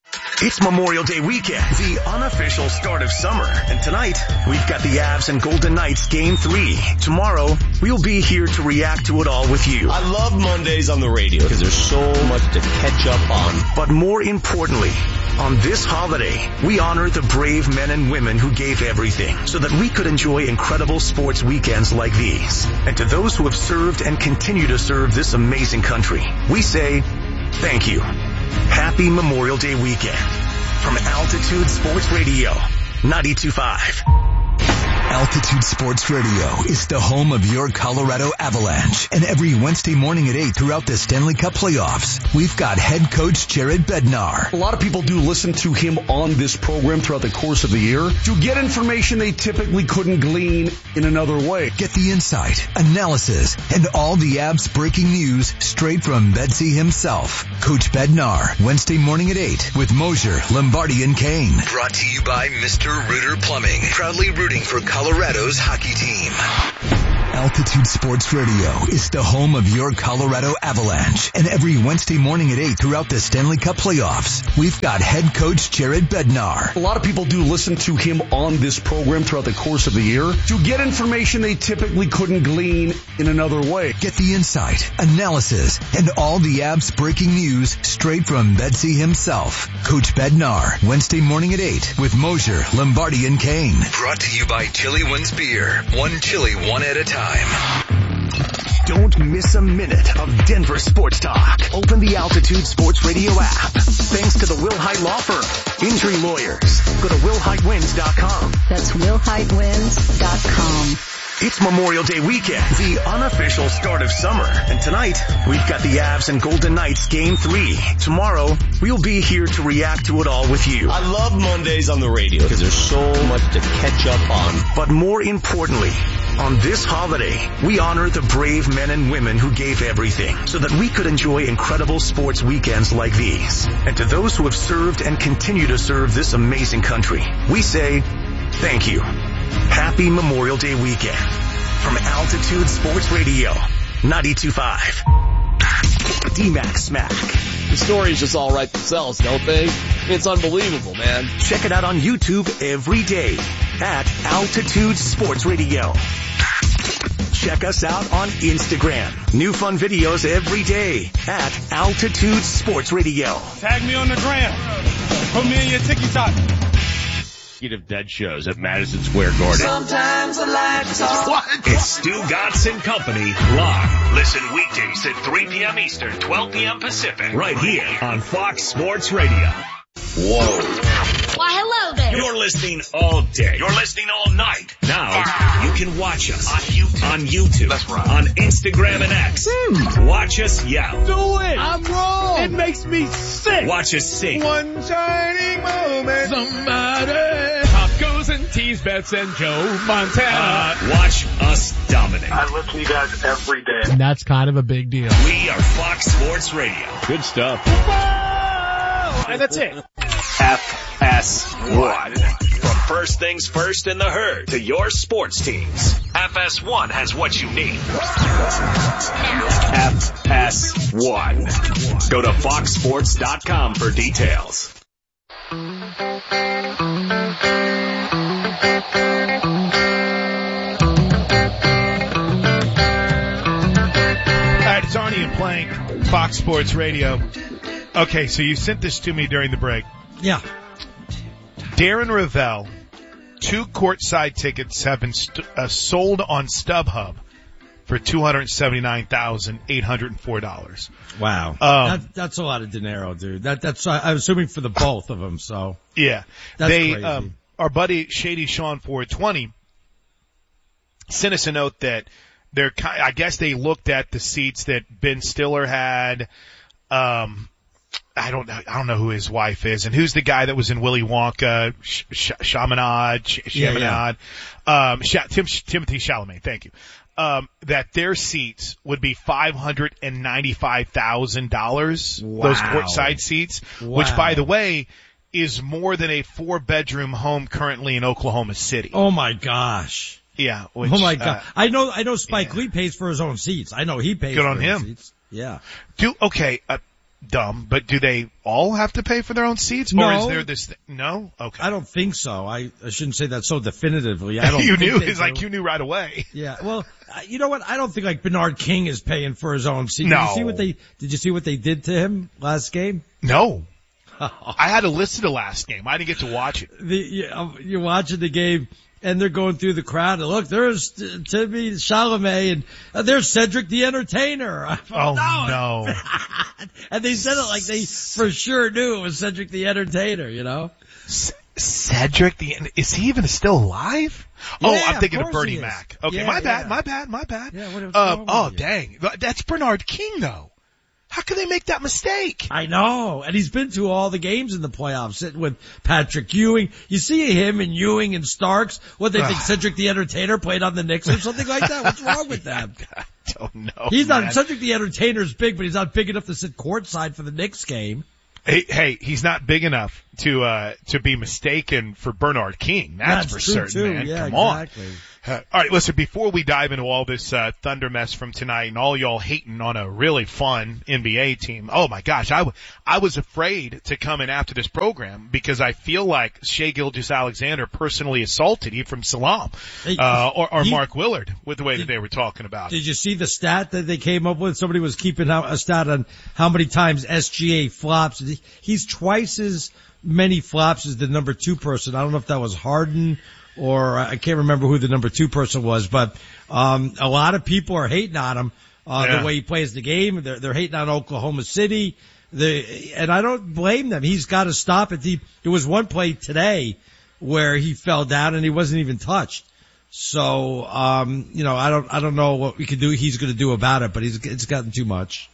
It's Memorial Day weekend, the unofficial start of summer. And tonight, we've got the Avs and Golden Knights game three. Tomorrow, we'll be here to react to it all with you. I love Mondays on the radio because there's so much to catch up on. But more importantly, on this holiday, we honor the brave men and women who gave everything so that we could enjoy incredible sports weekends like these. And to those who have served and continue to serve this amazing country, we say thank you. Happy Memorial Day weekend. From Altitude Sports Radio, ninety-two point five. Altitude Sports Radio is the home of your Colorado Avalanche. And every Wednesday morning at eight throughout the Stanley Cup playoffs, we've got head coach Jared Bednar. A lot of people do listen to him on this program throughout the course of the year to get information they typically couldn't glean in another way. Get the insight, analysis, and all the Avs breaking news straight from Betsy himself. Coach Bednar, Wednesday morning at eight with Mosier, Lombardi, and Kane. Brought to you by Mister Rooter Plumbing, proudly rooting for Colorado's hockey team. Altitude Sports Radio is the home of your Colorado Avalanche. And every Wednesday morning at eight throughout the Stanley Cup playoffs, we've got head coach Jared Bednar. A lot of people do listen to him on this program throughout the course of the year to get information they typically couldn't glean in another way. Get the insight, analysis, and all the Avs breaking news straight from Betsy himself. Coach Bednar, Wednesday morning at eight with Mosier, Lombardi, and Kane. Brought to you by Chili Wins Beer. One chili, one at a time. Don't miss a minute of Denver sports talk. Open the Altitude Sports Radio app. Thanks to the Wilhite Law Firm. Injury lawyers. Go to will hite wins dot com. That's will hite wins dot com. It's Memorial Day weekend, the unofficial start of summer. And tonight, we've got the Avs and Golden Knights game three. Tomorrow, we'll be here to react to it all with you. I love Mondays on the radio because there's so much to catch up on. But more importantly, on this holiday, we honor the brave men and women who gave everything so that we could enjoy incredible sports weekends like these. And to those who have served and continue to serve this amazing country, we say thank you. Happy Memorial Day weekend. From Altitude Sports Radio, ninety-two point five. D-Max Smack. The stories just all write themselves, don't they? It's unbelievable, man. Check it out on YouTube every day at Altitude Sports Radio. Check us out on Instagram. New fun videos every day at Altitude Sports Radio. Tag me on the gram. Put me in your TikTok. Of dead shows at Madison Square Garden. Sometimes I like to talk. What? It's Stu Gatz and Company live. Listen weekdays at three p.m. Eastern, twelve p.m. Pacific. Right here on Fox Sports Radio. Whoa. Why, hello there. You're listening all day. You're listening all night. Now, wow. You can watch us on YouTube. On YouTube. That's right. On Instagram and X. Mm. Watch us yell. Do it. I'm wrong. It makes me sick. Watch us sing. One shining moment. Somebody. Tacos and teas, bets and Joe Montana. Uh, watch us dominate. I listen to you guys every day. And that's kind of a big deal. We are Fox Sports Radio. Good stuff. And that's it. F S one. From first things first in the herd to your sports teams, F S one has what you need. F S one. Go to fox sports dot com for details. All right, it's Arnie and Plank, Fox Sports Radio. Okay, so you sent this to me during the break. Yeah. Darren Ravel, two courtside tickets have been st- uh, sold on StubHub for two hundred seventy-nine thousand eight hundred four dollars. Wow. Um, that, that's a lot of dinero, dude. That, that's, uh, I'm assuming for the both of them, so. Yeah. That's they, crazy. Um, our buddy Shady Sean four twenty sent us a note that they're, I guess they looked at the seats that Ben Stiller had, um, I don't know. I don't know who his wife is, and who's the guy that was in Willy Wonka, Sh- Sh- Chaminade, Sh- Yeah, Chaminade, yeah. um, Sh- Tim- Timothy Chalamet. Thank you. Um, that their seats would be five hundred and ninety-five thousand dollars. Wow. Those courtside seats, Wow. which, by the way, is more than a four-bedroom home currently in Oklahoma City. Oh my gosh. Yeah. Which, oh my god. Uh, I know. I know. Spike yeah. Lee pays for his own seats. I know he pays. Good for on his him. Seats. Yeah. Do okay. Uh, dumb, but do they all have to pay for their own seats? No. Or is there this, th- no? Okay. I don't think so. I, I shouldn't say that so definitively. I don't you think knew, they it's do. like you knew right away. Yeah, well, uh, you know what? I don't think like Bernard King is paying for his own seat. No. Did you see what they, did you see what they did to him last game? No. I had to listen to last game. I didn't get to watch it. The, you, um, you're watching the game and they're going through the crowd and look, there's T- Timmy Chalamet and uh, there's Cedric the Entertainer. Oh no. no. And they said it like they for sure knew it was Cedric the Entertainer, you know? C- Cedric the, is he even still alive? Oh, Yeah, I'm thinking of of course Bernie he is. Mac. Okay, Yeah, my bad, yeah. my bad, my bad. Yeah, what, what's um, wrong oh, with you? dang. That's Bernard King though. How can they make that mistake? I know. And he's been to all the games in the playoffs, sitting with Patrick Ewing. You see him and Ewing and Starks. What, they think Cedric the Entertainer played on the Knicks or something like that? What's wrong with them? I don't know. He's man. not, Cedric the Entertainer's big, but he's not big enough to sit courtside for the Knicks game. Hey, hey, he's not big enough to, uh, to be mistaken for Bernard King. That's, That's for true, certain, too. man. Yeah, Come exactly. on. Uh, all right, listen, before we dive into all this, uh, Thunder mess from tonight and all y'all hating on a really fun N B A team. Oh my gosh, I, w- I was afraid to come in after this program because I feel like Shai Gilgeous-Alexander personally assaulted Ephraim Salam, uh, or, or He- Mark Willard with the way Did- that they were talking about it. Did you see the stat that they came up with? Somebody was keeping out a stat on how many times S G A flops. He's twice as many flops as the number two person. I don't know if that was Harden or I can't remember who the number two person was, but um a lot of people are hating on him, uh Yeah. the way he plays the game. They're they're hating on Oklahoma City. The and I don't blame them. He's got to stop it. The, there was one play today where he fell down and he wasn't even touched. So um you know, I don't I don't know what we could do he's going to do about it, but he's it's gotten too much.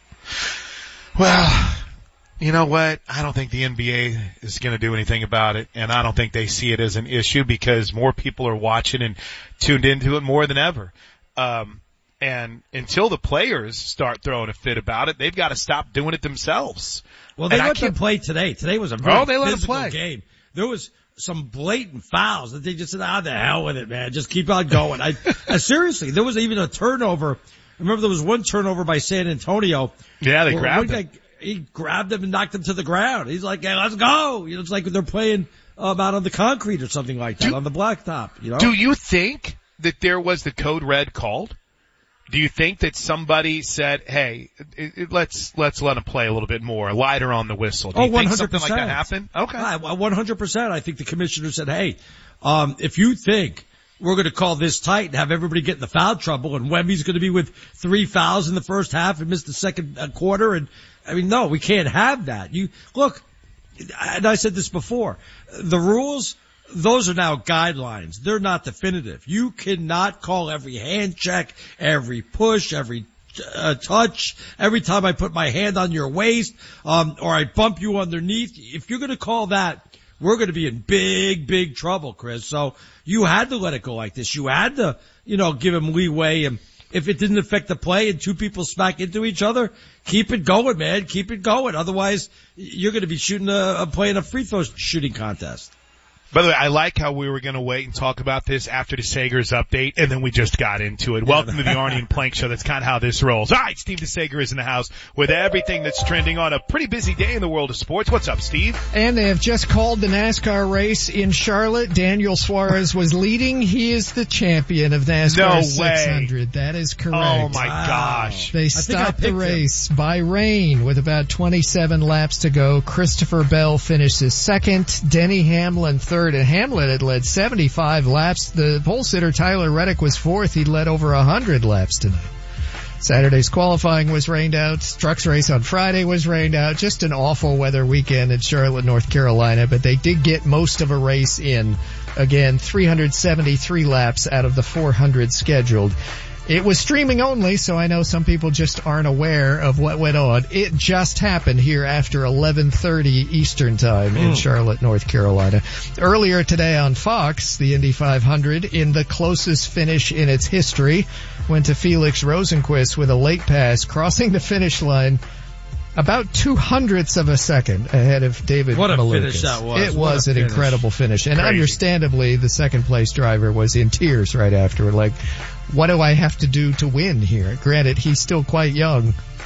Well, you know what? I don't think the N B A is going to do anything about it, and I don't think they see it as an issue because more people are watching and tuned into it more than ever. Um, and until the players start throwing a fit about it, they've got to stop doing it themselves. Well, they And I let them can't- play today. Today was a very Oh, they let them physical play. game. There was some blatant fouls that they just said, ah, the hell with it, man. Just keep on going. I, uh, seriously, there was even a turnover. I remember there was one turnover by San Antonio. Yeah, they where grabbed one it. guy- He grabbed him and knocked him to the ground. He's like, hey, let's go. You know, it's like they're playing um, out on the concrete or something like that, Do- on the blacktop, you know? Do you think that there was the code red called? Do you think that somebody said, "Hey, it, it, let's let's let him play a little bit more, lighter on the whistle"? Do you Oh, one think hundred percent. something like that happened? Okay. I, one hundred percent. I think the commissioner said, hey, um, if you think we're going to call this tight and have everybody get in the foul trouble and Wemby's going to be with three fouls in the first half and miss the second uh, quarter, and I mean, no, we can't have that. You look, and I said this before, the rules, those are now guidelines. They're not definitive. You cannot call every hand check, every push, every uh, touch, every time I put my hand on your waist, um, or I bump you underneath. If you're going to call that, we're going to be in big, big trouble, Chris. So you had to let it go like this. You had to, you know, give him leeway. And if it didn't affect the play and two people smack into each other, keep it going, man. Keep it going. Otherwise, you're going to be shooting a, a playing a free throw shooting contest. By the way, I like how we were going to wait and talk about this after the Sagers update, and then we just got into it. Welcome to the Arnie and Plank Show. That's kind of how this rolls. All right, Steve DeSager is in the house with everything that's trending on a pretty busy day in the world of sports. What's up, Steve? And they have just called the NASCAR race in Charlotte. Daniel Suarez was leading. He is the champion of NASCAR No way. six hundred. That is correct. Oh, my gosh. They stopped the race by rain with about twenty-seven laps to go. Christopher Bell finishes second. Denny Hamlin third. And Hamlin had led seventy-five laps. The pole sitter Tyler Reddick was fourth. He led over one hundred laps tonight. Saturday's qualifying was rained out. Trucks race on Friday was rained out. Just an awful weather weekend in Charlotte, North Carolina. But they did get most of a race in. Again, three hundred seventy-three laps out of the four hundred scheduled. It was streaming only, so I know some people just aren't aware of what went on. It just happened here after eleven thirty Eastern Time in Mm. Charlotte, North Carolina. Earlier today on Fox, the Indy five hundred, in the closest finish in its history, went to Felix Rosenqvist with a late pass, crossing the finish line about two hundredths of a second ahead of David What a Malukas. finish that was. It What was a an finish. incredible finish. And Crazy. understandably, the second place driver was in tears right after. Like, what do I have to do to win here? Granted, he's still quite young.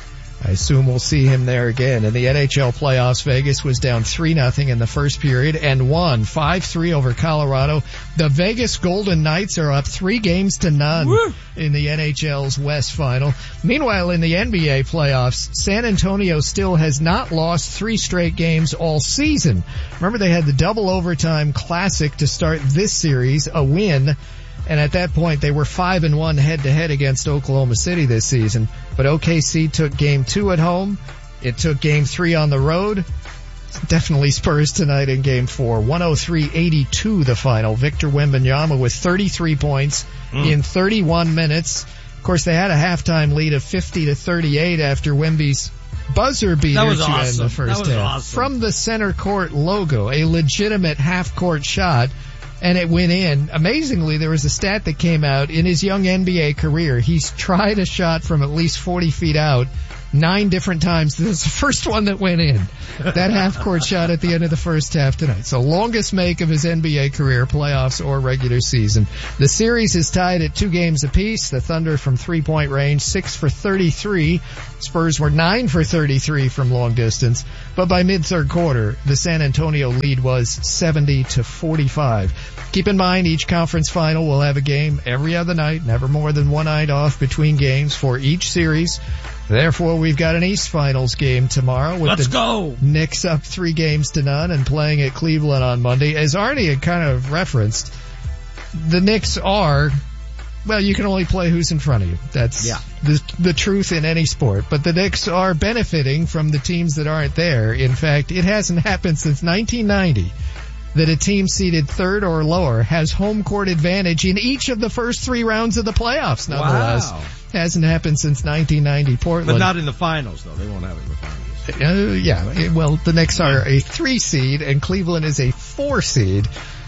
I assume we'll see him there again. In the N H L playoffs, Vegas was down three nothing in the first period and won five three over Colorado. The Vegas Golden Knights are up three games to none Woo! in the N H L's West Final. Meanwhile, in the N B A playoffs, San Antonio still has not lost three straight games all season. Remember, they had the double overtime classic to start this series, a win. And at that point, they were five and one head to head against Oklahoma City this season. But O K C took game two at home. It took game three on the road. Definitely Spurs tonight in game four. one oh three eighty-two the final. Victor Wembanyama with thirty-three points mm. in thirty-one minutes. Of course, they had a halftime lead of fifty to thirty-eight after Wemby's buzzer beater that was to awesome. end the first that was half. Awesome. From the center court logo, a legitimate half-court shot. And it went in. Amazingly, there was a stat that came out in his young N B A career. He's tried a shot from at least forty feet out nine different times. This is the first one that went in. That half-court shot at the end of the first half tonight. So longest make of his N B A career, playoffs or regular season. The series is tied at two games apiece. The Thunder from three-point range, six for thirty-three. Spurs were nine for thirty-three from long distance. But by mid-third quarter, the San Antonio lead was seventy to forty-five. Keep in mind, each conference final will have a game every other night, never more than one night off between games for each series. Therefore, we've got an East Finals game tomorrow with Let's the go. Knicks up three games to none and playing at Cleveland on Monday. As Arnie had kind of referenced, the Knicks are, well, you can only play who's in front of you. That's yeah. the, the truth in any sport. But the Knicks are benefiting from the teams that aren't there. In fact, it hasn't happened since nineteen ninety. That a team seeded third or lower has home court advantage in each of the first three rounds of the playoffs, nonetheless. Wow. Hasn't happened since nineteen ninety Portland. But not in the finals, though. They won't have it in the finals. Uh, yeah, well, the Knicks are a three seed and Cleveland is a four seed.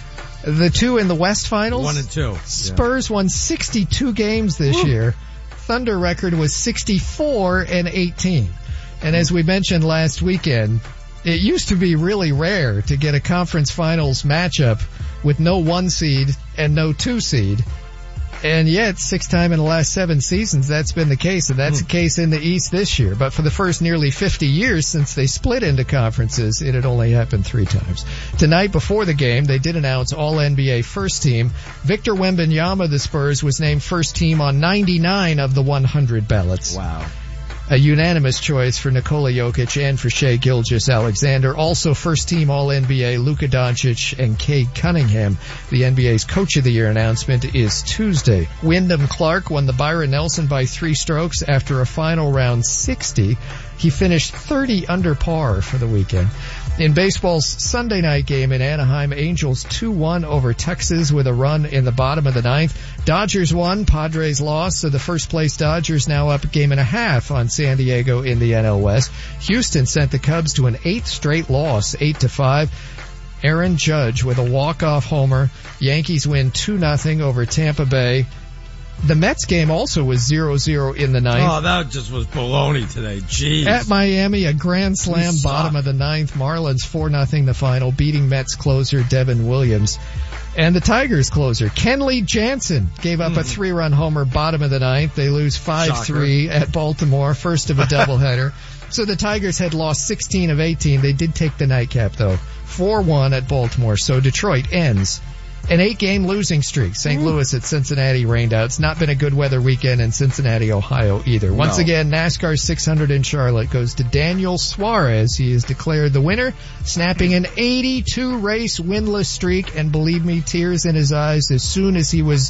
The two in the West Finals. One and two. Spurs yeah. won sixty-two games this Woo. year. Thunder record was sixty-four and eighteen. And as we mentioned last weekend, it used to be really rare to get a conference finals matchup with no one seed and no two seed. And yet, six time in the last seven seasons, that's been the case, and that's mm. the case in the East this year. But for the first nearly fifty years since they split into conferences, it had only happened three times. Tonight, before the game, they did announce All N B A first team. Victor Wembanyama, the Spurs, was named first team on ninety-nine of the one hundred ballots. Wow. A unanimous choice for Nikola Jokic and for Shai Gilgeous-Alexander. Also first team All N B A Luka Doncic and Cade Cunningham. The N B A's Coach of the Year announcement is Tuesday. Wyndham Clark won the Byron Nelson by three strokes after a final round sixty. He finished thirty under par for the weekend. In baseball's Sunday night game in Anaheim, Angels two one over Texas with a run in the bottom of the ninth. Dodgers won, Padres lost, so the first place Dodgers now up a game and a half on San Diego in the N L West. Houston sent the Cubs to an eighth straight loss, eight to five. Aaron Judge with a walk-off homer. Yankees win two nothing over Tampa Bay. The Mets game also was zero zero in the ninth. Oh, that just was baloney today. Jeez. At Miami, a grand slam bottom of the ninth. Marlins four nothing the final, beating Mets closer Devin Williams. And the Tigers closer, Kenley Jansen, gave up mm. a three-run homer bottom of the ninth. They lose five three at Baltimore, first of a doubleheader. So the Tigers had lost sixteen of eighteen. They did take the nightcap, though. four one at Baltimore. So Detroit ends an eight-game losing streak. Saint Mm. Louis at Cincinnati rained out. It's not been a good weather weekend in Cincinnati, Ohio either. No. Once again, NASCAR six hundred in Charlotte goes to Daniel Suarez. He is declared the winner, snapping an eighty-two race winless streak. And believe me, tears in his eyes as soon as he was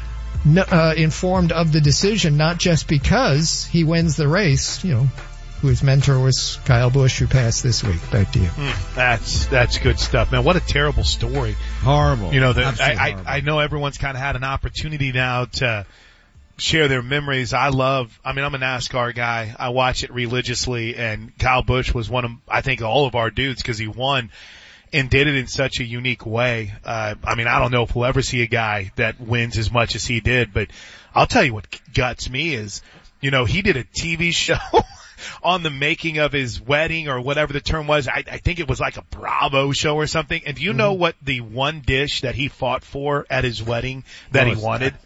uh, informed of the decision, not just because he wins the race, you know, whose mentor was Kyle Busch, who passed this week. Back to you. Mm, that's that's good stuff, man. What a terrible story. Horrible. You know, the, I, horrible. I I know everyone's kind of had an opportunity now to share their memories. I love. I mean, I'm a NASCAR guy. I watch it religiously, and Kyle Busch was one of, I think, all of our dudes because he won and did it in such a unique way. Uh, I mean, I don't know if we'll ever see a guy that wins as much as he did, but I'll tell you what guts me is, you know, he did a T V show on the making of his wedding or whatever the term was. I, I think it was like a Bravo show or something. And do you know what the one dish that he fought for at his wedding that he wanted?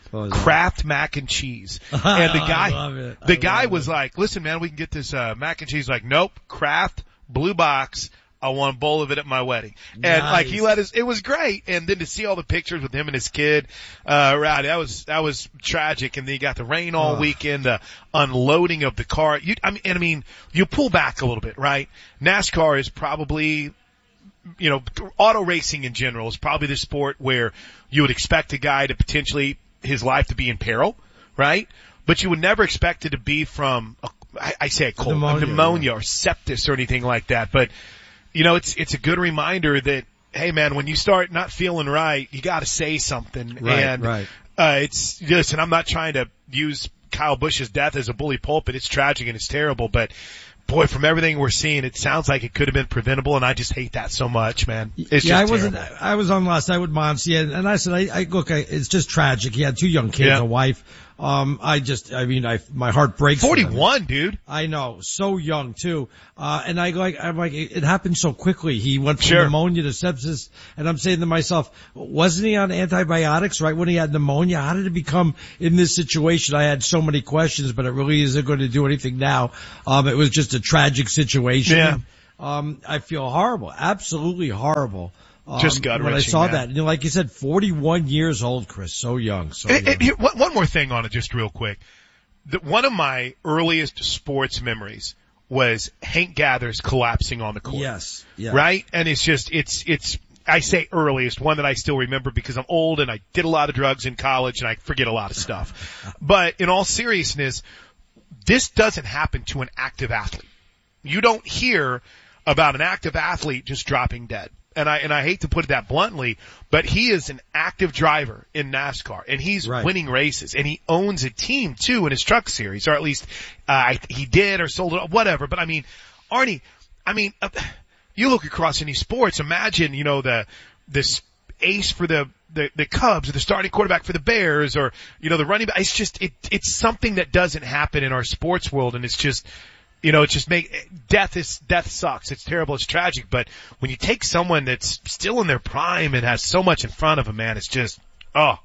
Kraft mac and cheese. And the guy, I love it. I the guy love was it. like, listen, man, we can get this, uh, mac and cheese. Like, nope, Kraft, blue box. I want a bowl of it at my wedding. And Nice. like he let us, it was great. And then to see all the pictures with him and his kid, uh, right, that was, that was tragic. And then you got the rain all Oh. weekend, the unloading of the car. You, I mean, and I mean, you pull back a little bit, right? NASCAR is probably, you know, auto racing in general is probably the sport where you would expect a guy to potentially, his life to be in peril, right? But you would never expect it to be from, a, I, I say a cold, Pneumonia, a pneumonia or sepsis or anything like that. But, you know, it's, it's a good reminder that, hey man, when you start not feeling right, you gotta say something. Right, and, right. uh, it's, listen, I'm not trying to use Kyle Busch's death as a bully pulpit. It's tragic and it's terrible, but boy, from everything we're seeing, it sounds like it could have been preventable, and I just hate that so much, man. It's yeah, I just wasn't. terrible. I was on last night with Monty, and, and I said, I, I look, I, it's just tragic. He had two young kids, Yeah. a wife. Um, I just, I mean, I, my heart breaks. for them. forty-one, dude. I know, so young too. Uh, and I like, I'm like, it, it happened so quickly. He went from Sure. pneumonia to sepsis, and I'm saying to myself, wasn't he on antibiotics right when he had pneumonia? How did it become in this situation? I had so many questions, but it really isn't going to do anything now. Um, it was just a tragic situation. Yeah. Um, I feel horrible, absolutely horrible. Um, Just gut-wrenching, when I saw man. that, and you know, like you said, forty-one years old, Chris, so young, so It, young. it, here, one one more thing on it, just real quick. The, one of my earliest sports memories was Hank Gathers collapsing on the court. Yes, yeah. Right? And it's just, it's, it's, I say earliest, one that I still remember because I'm old and I did a lot of drugs in college and I forget a lot of stuff. But in all seriousness, this doesn't happen to an active athlete. You don't hear about an active athlete just dropping dead. And I, and I hate to put it that bluntly, but he is an active driver in NASCAR and he's Right. winning races and he owns a team too in his truck series, or at least, uh, he did or sold it, whatever. But I mean, Arnie, I mean, uh, you look across any sports, imagine, you know, the, this ace for the, the, the Cubs or the starting quarterback for the Bears or, you know, the running back. It's just, it, it's something that doesn't happen in our sports world and it's just, you know, it just make, death is, death sucks. It's terrible. It's tragic. But when you take someone that's still in their prime and has so much in front of them, man, it's just, oh,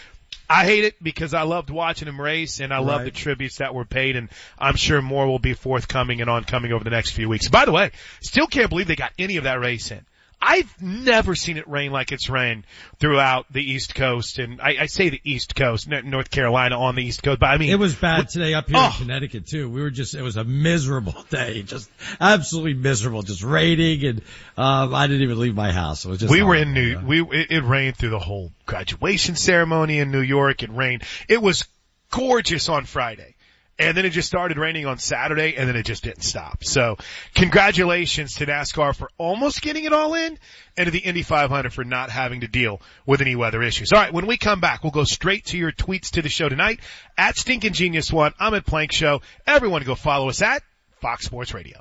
I hate it because I loved watching him race and I love Right. the tributes that were paid and I'm sure more will be forthcoming and oncoming over the next few weeks. By the way, still can't believe they got any of that race in. I've never seen it rain like it's rained throughout the East Coast, and I, I say the East Coast, N- North Carolina on the East Coast, but I mean... It was bad today up here Oh. in Connecticut too. We were just, it was a miserable day, just absolutely miserable, just raining and, um, I didn't even leave my house. It was just We were horrible, in New, yeah. we, it, it rained through the whole graduation ceremony in New York. It rained. It was gorgeous on Friday. And then it just started raining on Saturday and then it just didn't stop. So congratulations to NASCAR for almost getting it all in and to the Indy five hundred for not having to deal with any weather issues. All right. When we come back, we'll go straight to your tweets to the show tonight at Stinkin' Genius One. I'm at Plank Show. Everyone go follow us at Fox Sports Radio.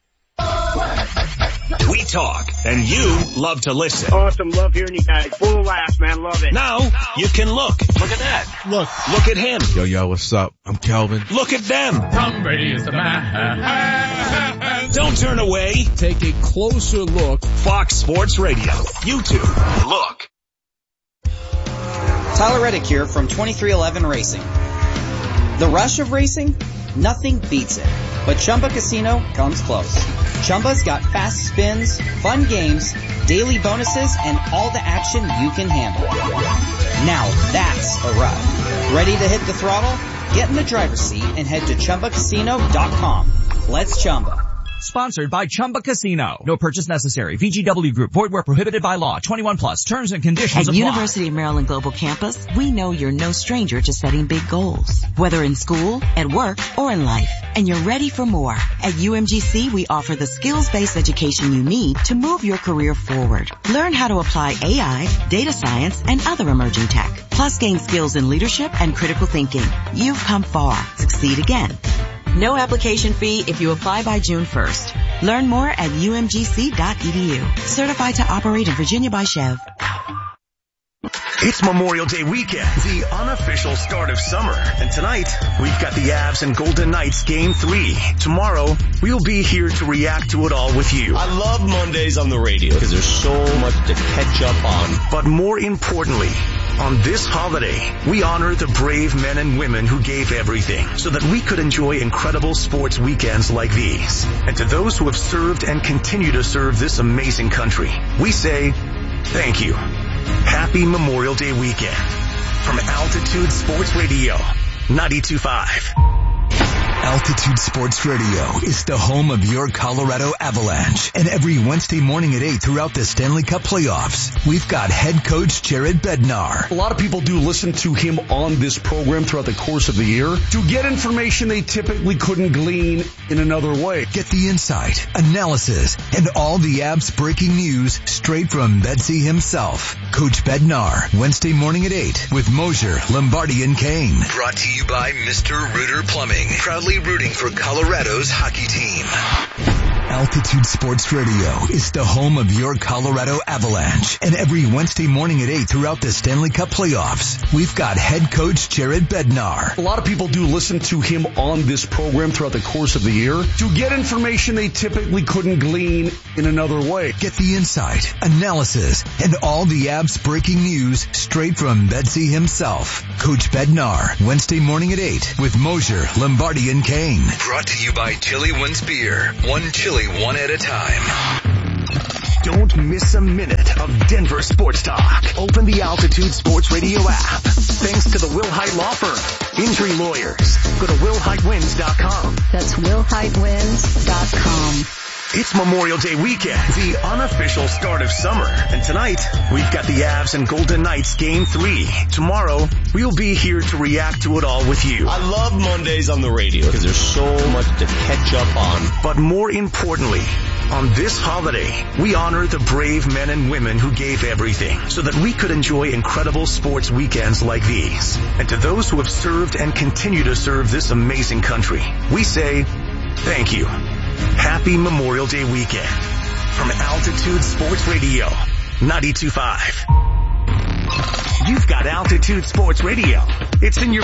We talk, and you love to listen. Awesome. Love hearing you guys. Full of laughs, man. Love it. Now, you can look. Look at that. Look. Look at him. Yo, yo, what's up? I'm Kelvin. Look at them. Tom Brady is the man. Don't turn away. Take a closer look. Fox Sports Radio. YouTube. Look. Tyler Reddick here from twenty-three eleven Racing. The rush of racing? Nothing beats it. But Chumba Casino comes close. Chumba's got fast spins, fun games, daily bonuses, and all the action you can handle. Now that's a ride. Ready to hit the throttle? Get in the driver's seat and head to Chumba Casino dot com. Let's Chumba. Sponsored by Chumba Casino. No purchase necessary. V G W Group. Void where prohibited by law. twenty-one plus. Terms and conditions At apply. University of Maryland Global Campus, we know you're no stranger to setting big goals. Whether in school, at work, or in life. And you're ready for more. At U M G C, we offer the skills-based education you need to move your career forward. Learn how to apply A I, data science, and other emerging tech. Plus gain skills in leadership and critical thinking. You've come far. Succeed again. No application fee if you apply by June first. Learn more at U M G C dot E D U. Certified to operate in Virginia by Chev. It's Memorial Day weekend, the unofficial start of summer. And tonight, we've got the Avs and Golden Knights game three. Tomorrow, we'll be here to react to it all with you. I love Mondays on the radio because there's so much to catch up on. But more importantly, On this holiday, we honor the brave men and women who gave everything so that we could enjoy incredible sports weekends like these. And to those who have served and continue to serve this amazing country, we say thank you. Happy Memorial Day weekend. From Altitude Sports Radio, ninety-two point five. Altitude Sports Radio is the home of your Colorado Avalanche. And every Wednesday morning at eight throughout the Stanley Cup playoffs, we've got head coach Jared Bednar. A lot of people do listen to him on this program throughout the course of the year to get information they typically couldn't glean in another way. Get the insight, analysis, and all the Abs breaking news straight from Betsy himself. Coach Bednar, Wednesday morning at eight with Mosier, Lombardi, and Kane. Brought to you by Mister Rooter Plumbing. Proudly rooting for Colorado's hockey team. Altitude Sports Radio is the home of your Colorado Avalanche. And every Wednesday morning at eight throughout the Stanley Cup playoffs, we've got head coach Jared Bednar. A lot of people do listen to him on this program throughout the course of the year to get information they typically couldn't glean in another way. Get the insight, analysis, and all the Abs breaking news straight from Betsy himself. Coach Bednar, Wednesday morning at eight with Mosier, Lombardi, and Kane. Brought to you by Chili One's Beer. One chili, one at a time. Don't miss a minute of Denver sports talk. Open the Altitude Sports Radio app. Thanks to the Will Height Law Firm. Injury lawyers. Go to will height wins dot com. That's will height wins dot com. It's Memorial Day weekend, the unofficial start of summer. And tonight, we've got the Avs and Golden Knights game three. Tomorrow, we'll be here to react to it all with you. I love Mondays on the radio because there's so much to catch up on. But more importantly, on this holiday, we honor the brave men and women who gave everything so that we could enjoy incredible sports weekends like these. And to those who have served and continue to serve this amazing country, we say thank you. Happy Memorial Day weekend. From Altitude Sports Radio, ninety-two point five. You've got Altitude Sports Radio. It's in your